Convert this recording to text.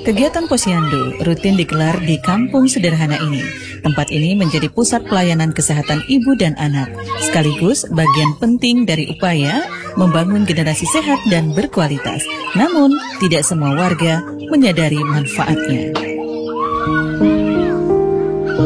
Kegiatan Posyandu rutin digelar di kampung sederhana ini. Tempat ini menjadi pusat pelayanan kesehatan ibu dan anak, sekaligus bagian penting dari upaya membangun generasi sehat dan berkualitas. Namun, tidak semua warga menyadari manfaatnya.